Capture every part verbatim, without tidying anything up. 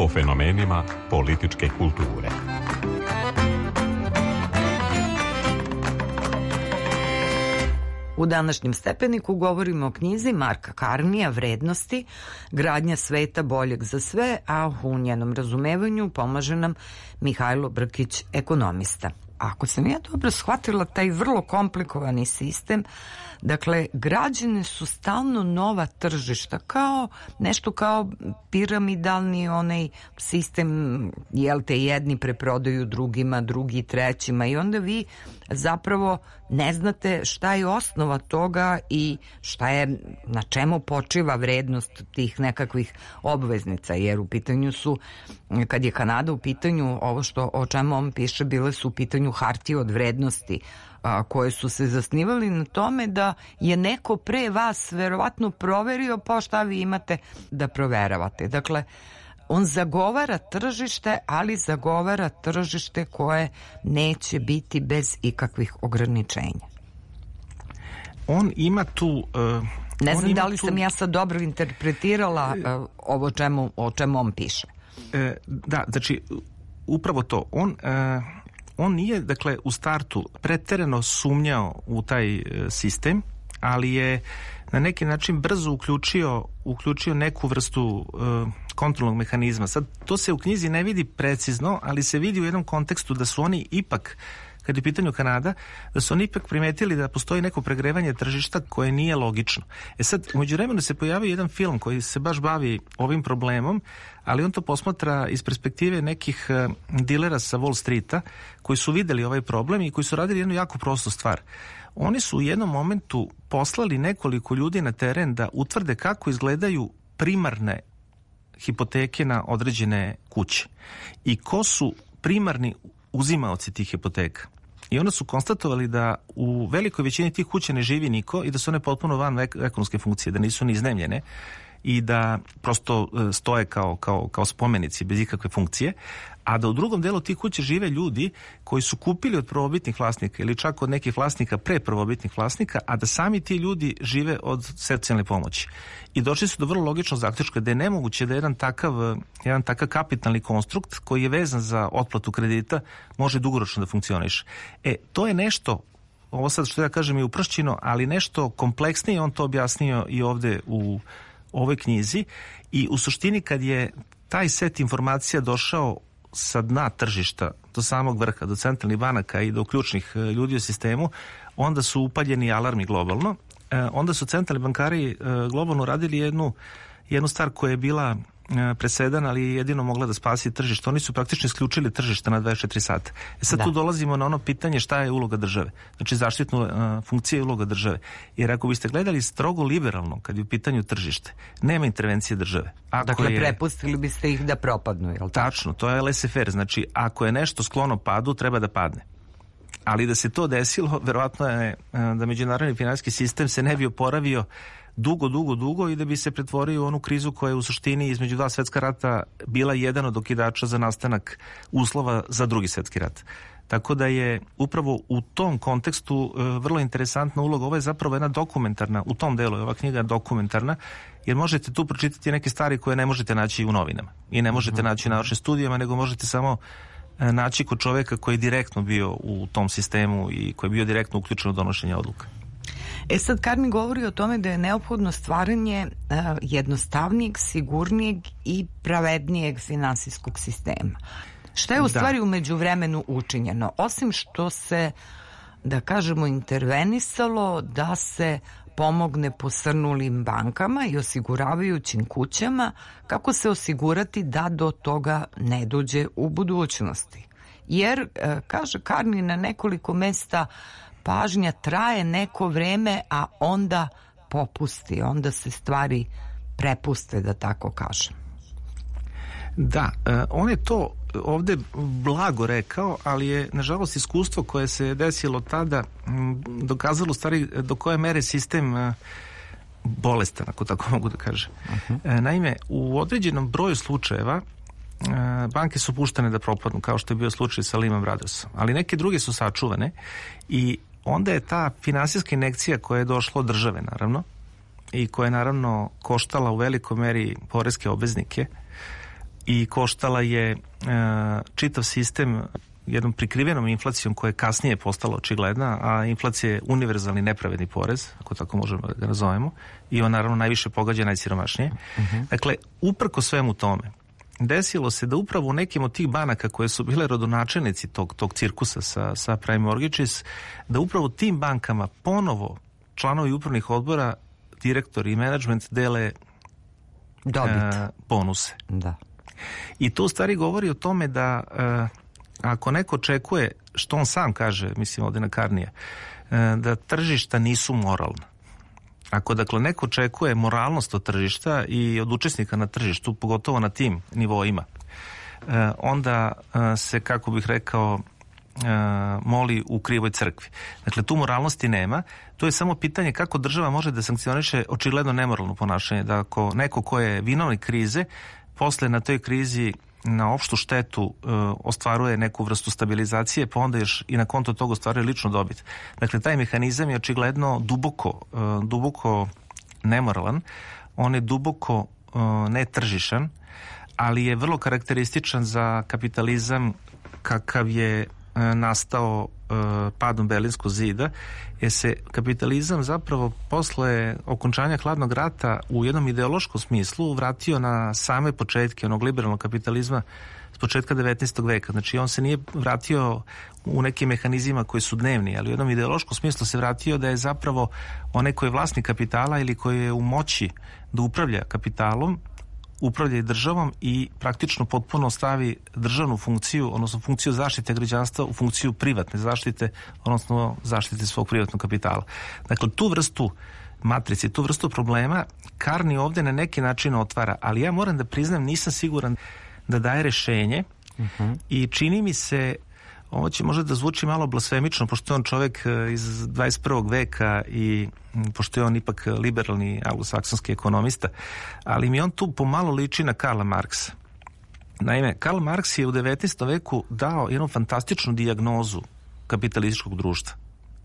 o fenomenima političke kulture. U današnjem stepeniku govorimo o knjizi Marka Carneya Vrednosti, gradnja sveta boljeg za sve, a u njenom razumevanju pomaže nam Mihajlo Brkić, ekonomista. Ako sam ja dobro shvatila taj vrlo komplikovani sistem, dakle, građene su stalno nova tržišta, kao nešto kao piramidalni onaj sistem, jel te, jedni preprodaju drugima, drugi trećima, i onda vi zapravo ne znate šta je osnova toga i šta je, na čemu počiva vrednost tih nekakvih obveznica, jer u pitanju su, kad je Kanada u pitanju, ovo što, o čemu on piše, bile su u pitanju hartije od vrednosti, a, koje su se zasnivali na tome da je neko pre vas verovatno proverio, pa šta vi imate da proveravate. Dakle, on zagovara tržište, ali zagovara tržište koje neće biti bez ikakvih ograničenja. On ima tu... Uh, ne znam da li tu... sam ja sad dobro interpretirala uh, ovo čemu, o čemu on piše. Uh, da, znači, upravo to. On... Uh, On nije, dakle, u startu preterano sumnjao u taj sistem, ali je na neki način brzo uključio, uključio neku vrstu uh, kontrolnog mehanizma. Sad, to se u knjizi ne vidi precizno, ali se vidi u jednom kontekstu da su oni ipak, kad je u pitanju Kanada, da su oni ipak primetili da postoji neko pregrevanje tržišta koje nije logično. E sad, u međuvremenu se pojavio jedan film koji se baš bavi ovim problemom, ali on to posmatra iz perspektive nekih uh, dilera sa Wall Streeta koji su videli ovaj problem i koji su radili jednu jako prostu stvar. Oni su u jednom momentu poslali nekoliko ljudi na teren da utvrde kako izgledaju primarne hipoteke na određene kuće i ko su primarni uzimaoci tih hipoteka. I onda su konstatovali da u velikoj većini tih kuća ne živi niko i da su one potpuno van ekonomske funkcije, da nisu ni iznajmljene i da prosto stoje kao, kao, kao spomenici bez ikakve funkcije, a da u drugom delu tih kuća žive ljudi koji su kupili od prvobitnih vlasnika ili čak od nekih vlasnika pre prvobitnih vlasnika, a da sami ti ljudi žive od socijalne pomoći. I došli su do vrlo logičnog zaključka da je nemoguće da jedan takav, jedan takav kapitalni konstrukt koji je vezan za otplatu kredita može dugoročno da funkcioniše. E, to je nešto, ovo sad što ja kažem je upršćeno, ali nešto kompleksnije, on to objasnio i ovde u ovoj knjizi, i u suštini kad je taj set informacija došao sa dna tržišta do samog vrha, do centralnih banaka i do ključnih ljudi u sistemu, onda su upaljeni alarmi globalno. E, onda su centralni bankari e, globalno radili jednu, jednu stvar koja je bila e, presedan, ali je jedino mogla da spasi tržište. Oni su praktično isključili tržište na dvadeset četiri sata. E sad da. Tu dolazimo na ono pitanje šta je uloga države. Znači zaštitnu e, funkcija je uloga države. Jer ako biste gledali strogo liberalno kad je u pitanju tržište, nema intervencije države. Ako dakle, je, prepustili biste ih da propadnu, je li tako? Tačno, to je laissez-faire. Znači, ako je nešto sklono padu, treba da padne. Ali da se to desilo, verovatno je da međunarodni finansijski sistem se ne bi oporavio dugo, dugo, dugo i da bi se pretvorio u onu krizu koja je u suštini između dva svetska rata bila jedan od okidača za nastanak uslova za drugi svetski rat. Tako da je upravo u tom kontekstu vrlo interesantna uloga. Ovo je zapravo jedna dokumentarna, u tom delu je ova knjiga dokumentarna, jer možete tu pročitati neke stvari koje ne možete naći u novinama i ne možete naći u naučnim studijama, nego možete samo naći kod čoveka koji je direktno bio u tom sistemu i koji je bio direktno uključen u donošenje odluka. E sad, Carney govori o tome da je neophodno stvaranje uh, jednostavnijeg, sigurnijeg i pravednijeg finansijskog sistema. Šta je u stvari da. u međuvremenu učinjeno? Osim što se, da kažemo, intervenisalo da se pomogne posrnulim bankama i osiguravajućim kućama, kako se osigurati da do toga ne dođe u budućnosti. Jer, kaže Carney na nekoliko mesta, pažnja traje neko vreme, a onda popusti, onda se stvari prepuste, da tako kažem. Da, on je to ovde blago rekao, ali je nažalost iskustvo koje se desilo tada dokazalo u stvari do koje mere sistem bolestan, ako tako mogu da kažem. Uh-huh. Naime, u određenom broju slučajeva banke su puštene da propadnu, kao što je bio slučaj sa Lehman Brothersom, ali neke druge su sačuvane i onda je ta finansijska injekcija koja je došla od države, naravno, i koja je naravno koštala u velikoj meri poreske obveznike, i koštala je e, čitav sistem jednom prikrivenom inflacijom koja je kasnije postala očigledna, a inflacija je univerzalni nepravedni porez, ako tako možemo da ga nazovemo, i on naravno najviše pogađa najsiromašnije. Uh-huh. Dakle, uprko svemu tome, desilo se da upravo u nekim od tih banaka koje su bile rodonačelnici tog, tog cirkusa sa, sa prime mortgages, da upravo tim bankama ponovo članovi upravnih odbora, direktori i menadžment dele dobit, uh, bonuse. Da. I to u stvari govori o tome da uh, ako neko očekuje, što on sam kaže, mislim ovdje na Carnija, da tržišta nisu moralna. Ako dakle neko očekuje moralnost od tržišta i od učesnika na tržištu, pogotovo na tim nivoima, onda se, kako bih rekao, moli u krivoj crkvi. Dakle, tu moralnosti nema. To je samo pitanje kako država može da sankcioniše očigledno nemoralno ponašanje. Da ako neko ko je vinovnik krize, posle na toj krizi na opštu štetu e, ostvaruje neku vrstu stabilizacije, pa onda još i na konto toga ostvaruje ličnu dobit. Dakle, taj mehanizam je očigledno duboko, e, duboko nemoralan, on je duboko e, netržišan, ali je vrlo karakterističan za kapitalizam kakav je e, nastao e, padom Berlinskog zida, jer se kapitalizam zapravo posle okončanja hladnog rata u jednom ideološkom smislu vratio na same početke onog liberalnog kapitalizma s početka devetnaestog veka. Znači on se nije vratio u nekim mehanizmima koji su dnevni, ali u jednom ideološkom smislu se vratio da je zapravo onaj koji je vlasnik kapitala ili koji je u moći da upravlja kapitalom, upravlja i državom i praktično potpuno stavi državnu funkciju, odnosno funkciju zaštite građanstva u funkciju privatne zaštite, odnosno zaštite svog privatnog kapitala. Dakle, tu vrstu matrice, tu vrstu problema Carney ovdje na neki način otvara, ali ja moram da priznam, nisam siguran da daje rešenje uh-huh. i čini mi se, ovo će možda da zvuči malo blasfemično, pošto je on čovjek iz dvadeset prvog veka i pošto je on ipak liberalni anglosaksonski ekonomista, ali mi on tu pomalo liči na Karla Marksa. Naime, Karl Marks je u devetnaestom veku dao jednu fantastičnu dijagnozu kapitalističkog društva,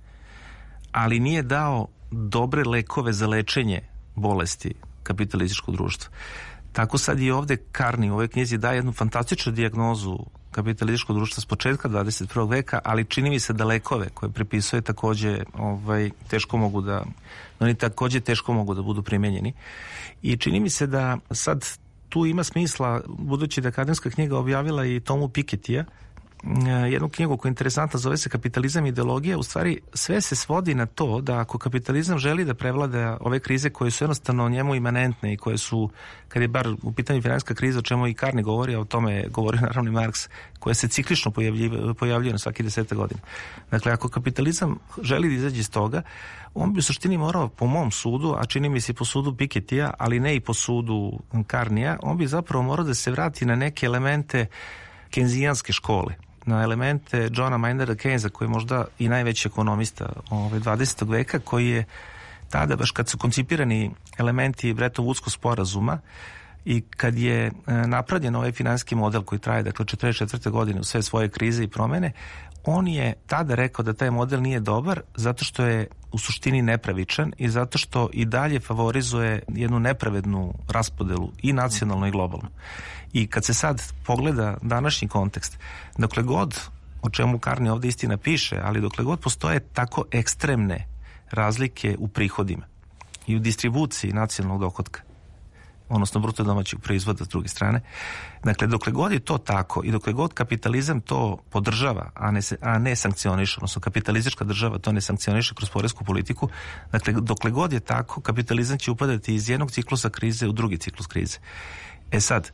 ali nije dao dobre lekove za lečenje bolesti kapitalističkog društva. Tako sad i ovdje Carney u ovoj knjizi daje jednu fantastičnu dijagnozu kapitalističkog društva s početka dvadeset prvog veka, ali čini mi se da lekove koje prepisuje također ovaj, teško mogu da oni također teško mogu da budu primijenjeni. I čini mi se da sad tu ima smisla, budući da akademska knjiga objavila i Tomu Pikettyja, jednu knjigu koja je interesantna, zove se Kapitalizam i ideologija. U stvari sve se svodi na to da ako kapitalizam želi da prevlada ove krize koje su jednostavno njemu imanentne i koje su, kad je bar u pitanju financijska kriza, o čemu i Carney govori, a o tome govori naravno i Marks, koje se ciklično pojavljuje, pojavljuje na svaki desetak godina. Dakle, ako kapitalizam želi da izađe iz toga, on bi u suštini morao, po mom sudu, a čini mi se po sudu Pikettyja, ali ne i po sudu Carneya, on bi zapravo morao da se vrati na neke elemente kenzijanske škole, na elemente Johna Maynarda Keynesa, koji je možda i najveći ekonomista ove dvadesetog veka, koji je tada, baš kad su koncipirani elementi Bretton Woodskog sporazuma i kad je napravljen ovaj finansijski model koji traje, dakle, četrdeset četvrte godine u sve svoje krize i promene, on je tada rekao da taj model nije dobar zato što je u suštini nepravičan i zato što i dalje favorizuje jednu nepravednu raspodelu i nacionalno i globalno. I kad se sad pogleda današnji kontekst, dokle god, o čemu Carney ovdje istina piše, ali dokle god postoje tako ekstremne razlike u prihodima i u distribuciji nacionalnog dohotka, odnosno bruto domaćeg proizvoda s druge strane, dakle, dokle god je to tako i dokle god kapitalizam to podržava, a ne, a ne sankcioniše, odnosno kapitalistička država to ne sankcioniše kroz poresku politiku, dakle, dokle god je tako, kapitalizam će upadati iz jednog ciklusa krize u drugi ciklus krize. E sad,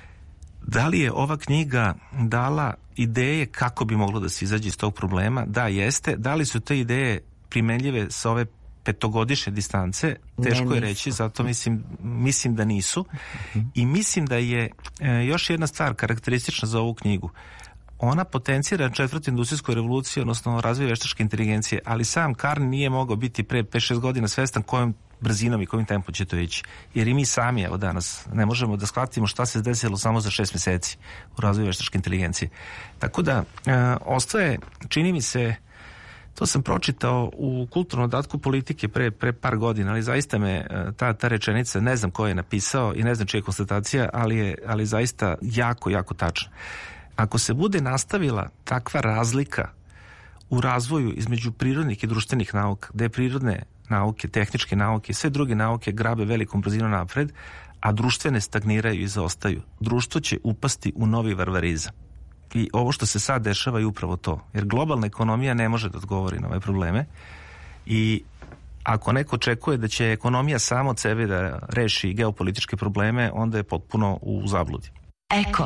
da li je ova knjiga dala ideje kako bi moglo da se izađe iz tog problema? Da, jeste. Da li su te ideje primenljive sa ove petogodišnje distance? Teško ne, je reći, zato mislim, mislim da nisu. Uh-huh. I mislim da je e, još jedna stvar karakteristična za ovu knjigu. Ona potencira četvrtu industrijsku revoluciju, odnosno razvoj veštačke inteligencije, ali sam Carney nije mogao biti pre pet šest godina svestan kojom brzinom i kojim tempom će to ići. Jer i mi sami, evo danas, ne možemo da shvatimo šta se desilo samo za šest mjeseci u razvoju veštačke inteligencije. Tako da, e, ostaje, čini mi se, To sam pročitao u kulturnom dodatku politike pre, pre par godina, ali zaista me ta, ta rečenica, ne znam ko je napisao i ne znam čija je konstatacija, ali je ali zaista jako, jako tačna. Ako se bude nastavila takva razlika u razvoju između prirodnih i društvenih nauka, gde prirodne nauke, tehničke nauke i sve druge nauke grabe velikom brzinom napred, a društvene stagniraju i zaostaju, društvo će upasti u novi varvarizam. I ovo što se sad dešava je upravo to. Jer globalna ekonomija ne može da odgovori na ove probleme i ako neko očekuje da će ekonomija samo od sebe da reši geopolitičke probleme, onda je potpuno u zabludi. Eko.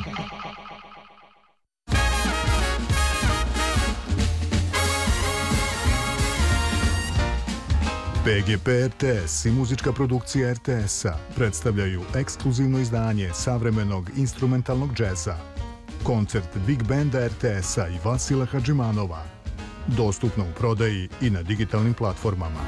P G P R T S i muzička produkcija R T S-a predstavljaju ekskluzivno izdanje savremenog instrumentalnog džeza. Koncert Big Banda R T S-a i Vasila Hadžimanova. Dostupno u prodaji i na digitalnim platformama.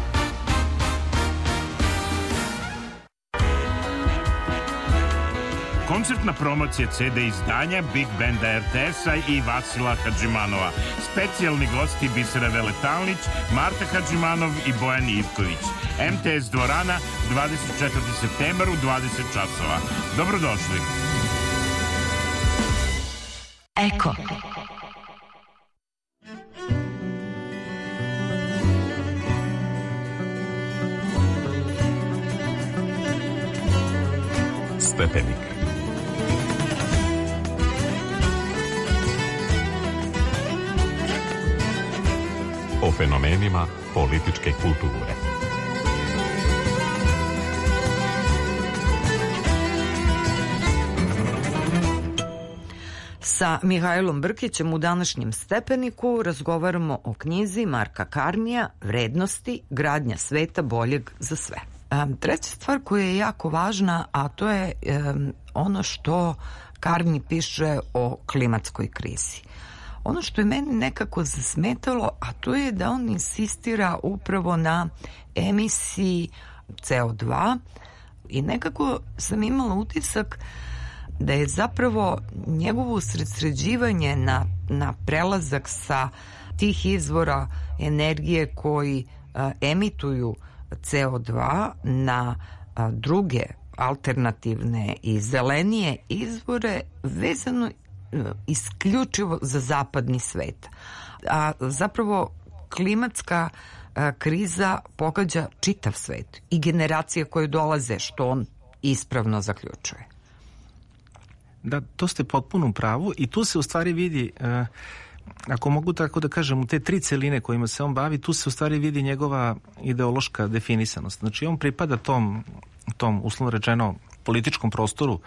Koncertna promocija C D izdanja Big Banda R T S-a i Vasila Hadžimanova. Specijalni gosti Bisera Veletalnić, Marta Hadžimanov i Bojan Ivković. M T S dvorana, dvadeset četvrti septembar u dvadeset časova. Dobrodošli. Eko. Stepenik. O fenomenima političke kulture. Sa Mihajlom Brkićem u današnjem Stepeniku razgovaramo o knjizi Marka Karnija Vrednosti, gradnja sveta boljeg za sve. Um, treća stvar koja je jako važna, a to je um, ono što Karni piše o klimatskoj krizi. Ono što je meni nekako zasmetalo, a to je da on insistira upravo na emisiji C O dva i nekako sam imala utisak da je zapravo njegovo usredsređivanje na, na prelazak sa tih izvora energije koji a, emituju C O dva na a, druge alternativne i zelenije izvore vezano a, isključivo za zapadni svet. A zapravo klimatska a, kriza pogađa čitav svet i generacije koje dolaze, što on ispravno zaključuje. Da, to ste potpuno u pravu i tu se u stvari vidi, eh, ako mogu tako da kažem, u te tri celine kojima se on bavi, tu se u stvari vidi njegova ideološka definisanost. Znači on pripada tom, tom uslovno rečeno političkom prostoru,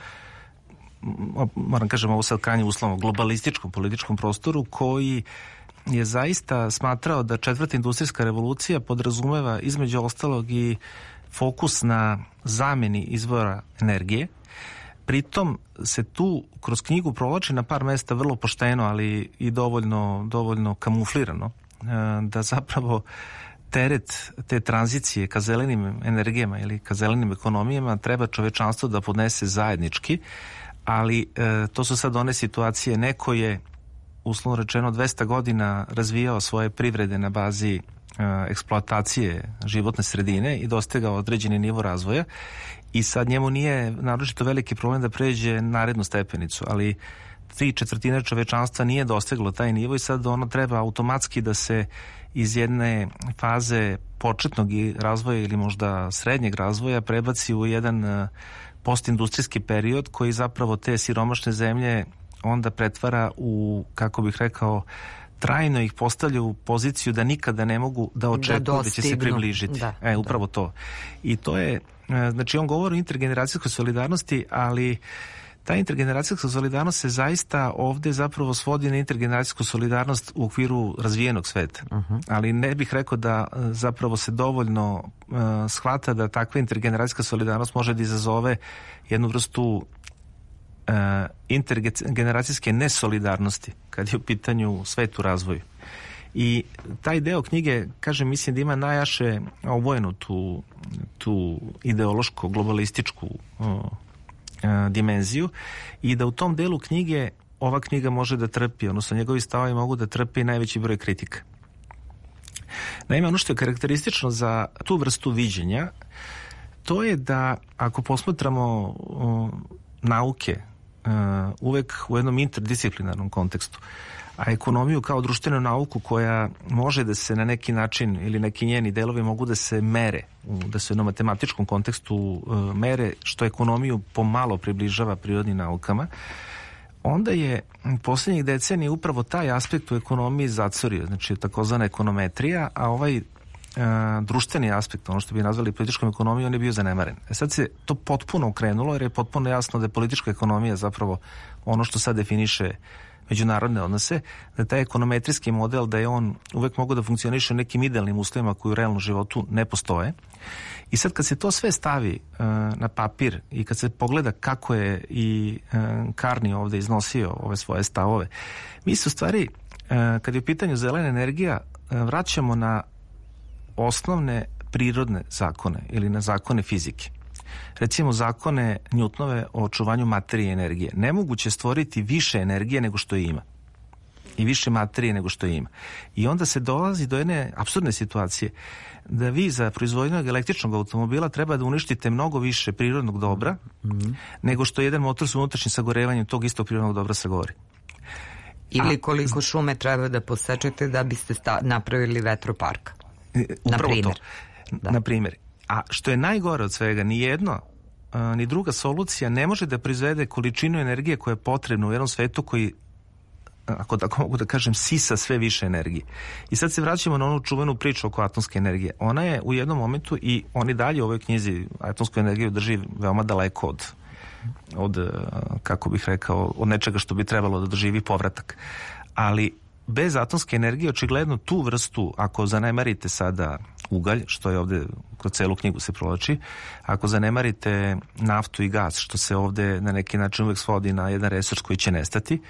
moram kažem ovo sad krajnje uslovno, globalističkom političkom prostoru koji je zaista smatrao da četvrta industrijska revolucija podrazumeva između ostalog i fokus na zameni izvora energije. Pritom se tu kroz knjigu provlači na par mesta vrlo pošteno, ali i dovoljno, dovoljno kamuflirano, da zapravo teret te tranzicije ka zelenim energijama ili ka zelenim ekonomijama treba čovečanstvo da podnese zajednički, ali to su sad one situacije, neko je uslovno rečeno dvesta godina razvijao svoje privrede na bazi eksploatacije životne sredine i dostigao određeni nivo razvoja i sad njemu nije naročito veliki problem da pređe narednu stepenicu, ali tri četvrtine čovečanstva nije dostiglo taj nivo i sad ono treba automatski da se iz jedne faze početnog razvoja ili možda srednjeg razvoja prebaci u jedan postindustrijski period koji zapravo te siromašne zemlje onda pretvara u, kako bih rekao, trajno ih postavlja u poziciju da nikada ne mogu da očekuju da, da će se približiti. Da, e, upravo da. To. I to je, znači on govori o intergeneracijskoj solidarnosti, ali ta intergeneracijska solidarnost se zaista ovde zapravo svodi na intergeneracijsku solidarnost u okviru razvijenog sveta. Uh-huh. Ali ne bih rekao da zapravo se dovoljno uh, shvata da takva intergeneracijska solidarnost može da izazove jednu vrstu Uh, intergeneracijske nesolidarnosti kad je u pitanju svet u razvoju. I taj deo knjige, kažem, mislim da ima najjaše obojenu tu, tu ideološko globalističku uh, uh, dimenziju i da u tom delu knjige ova knjiga može da trpi, odnosno njegovi stavovi mogu da trpi najveći broj kritika. Naime, ono što je karakteristično za tu vrstu viđenja, to je da ako posmatramo uh, nauke uh, uvek u jednom interdisciplinarnom kontekstu, a ekonomiju kao društvenu nauku koja može da se na neki način ili neki njeni delovi mogu da se mere, da se u jednom matematičkom kontekstu uh, mere, što ekonomiju pomalo približava prirodnim naukama, onda je posljednjih decenija upravo taj aspekt u ekonomiji zacorio, znači takozvana ekonometrija, a ovaj e, društveni aspekt, ono što bi nazvali političkom ekonomijom, on je bio zanemaren. E sad se to potpuno okrenulo jer je potpuno jasno da je politička ekonomija zapravo ono što sad definiše međunarodne odnose, da taj ekonometrijski model, da je on uvek mogu da funkcioniše u nekim idealnim uslovima koji u realnom životu ne postoje. I sad kad se to sve stavi uh, na papir i kad se pogleda kako je i uh, Carney ovde iznosio ove svoje stavove, mi se u stvari, uh, kad je u pitanju zelena energija, uh, vraćamo na osnovne prirodne zakone ili na zakone fizike. Recimo zakone Newtonove o očuvanju materije i energije. Nemoguće stvoriti više energije nego što je ima. I više materije nego što je ima. I onda se dolazi do jedne apsurdne situacije da vi za proizvodnju električnog automobila treba da uništite mnogo više prirodnog dobra mm-hmm. nego što jedan motor sa unutrašnjim sagorevanjem tog istog prirodnog dobra sagori. Ili koliko šume treba da posečete da biste sta- napravili vetropark. Upravo to. Da. Na primjer. A što je najgore od svega, ni jedno, a, ni druga solucija ne može da proizvede količinu energije koja je potrebna u jednom svetu koji, ako tako mogu da kažem, sisa sve više energije. I sad se vraćamo na onu čuvenu priču oko atomske energije. Ona je u jednom momentu, i oni dalje u ovoj knjizi atomsku energiju drži veoma daleko od, od, kako bih rekao, od nečega što bi trebalo da doživi povratak. Ali bez atomske energije, očigledno tu vrstu, ako zanemarite sada ugalj, što je ovde kroz celu knjigu se provlači, ako zanemarite naftu i gas, što se ovde na neki način uvek svodi na jedan resurs koji će nestati,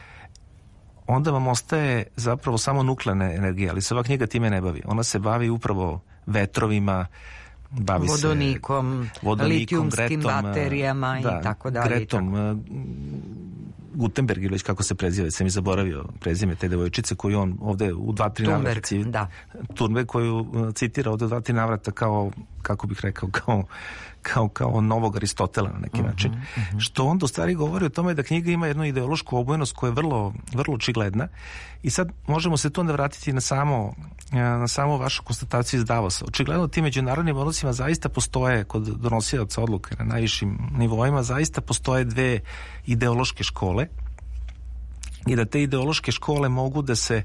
onda vam ostaje zapravo samo nuklearna energija, ali se ova knjiga time ne bavi. Ona se bavi upravo vetrovima, bavi vodonikom, se vodonikom, litijumskim Gretom, baterijama da, i tako dalje. Gretom, Gutenberg, ili već kako se preziva, sam i zaboravio prezime te devojčice koju on ovde u dva, tri navrata citira, da. Thunberg, koju citira ovde u dva, tri navrata kao, kako bih rekao, kao, kao, kao novog Aristotela na neki uh-huh, način. Uh-huh. Što onda u stvari govori o tome da knjiga ima jednu ideološku obojenost koja je vrlo, vrlo očigledna. I sad možemo se tu onda vratiti na samo, na samo vašu konstataciju iz Davosa. Očigledno ti međunarodnim odnosima zaista postoje, kod donosioca odluke na najvišim nivoima, zaista postoje dve ideološke škole i da te ideološke škole mogu da se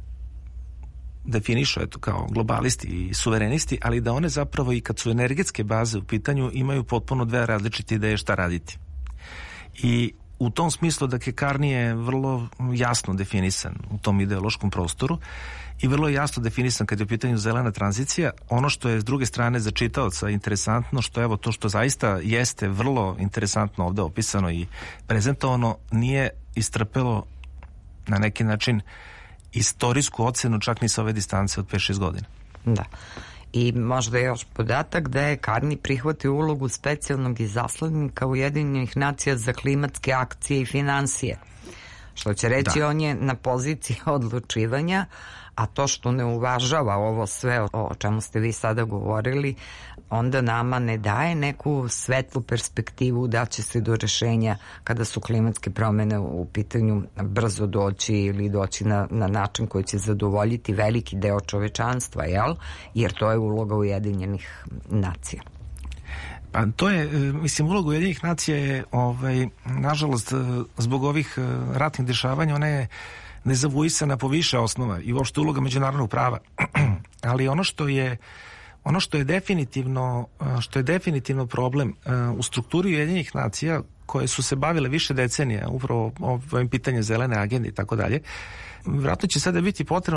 definišu eto, kao globalisti i suverenisti, ali da one zapravo i kad su energetske baze u pitanju imaju potpuno dve različite ideje šta raditi. I u tom smislu da Carney je vrlo jasno definisan u tom ideološkom prostoru i vrlo jasno definisan kad je u pitanju zelena tranzicija. Ono što je s druge strane za čitaoca interesantno, što evo to što zaista jeste vrlo interesantno ovde opisano i prezentovano, nije istrpelo na neki način istorijsku ocenu čak ni sa ove distance od pet šest godina. Da. I možda još podatak da je Carney prihvatio ulogu specijalnog izaslanika Ujedinjenih nacija za klimatske akcije i finansije. Što će reći, da. On je na poziciji odlučivanja, a to što ne uvažava ovo sve o čemu ste vi sada govorili, onda nama ne daje neku svetlu perspektivu da će se do rešenja kada su klimatske promene u pitanju brzo doći ili doći na, na način koji će zadovoljiti veliki deo čovečanstva, jel? Jer to je uloga Ujedinjenih nacija. Pa to je, mislim, uloga Ujedinjenih nacija je, ovaj, nažalost, zbog ovih ratnih dešavanja, ona je nezavuisana po više osnova i uopšte uloga međunarodnog prava. Ali ono što je ono što je definitivno što je definitivno problem u strukturi Ujedinjenih nacija koje su se bavile više decenija upravo ovim pitanjem zelene agende i tako dalje, vjerojatno će sada biti potrebno